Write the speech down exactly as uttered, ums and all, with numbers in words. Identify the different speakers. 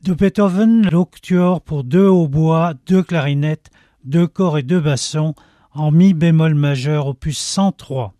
Speaker 1: De Beethoven, l'octuor pour deux hautbois, deux clarinettes, deux cors et deux bassons, en mi bémol majeur, opus cent trois.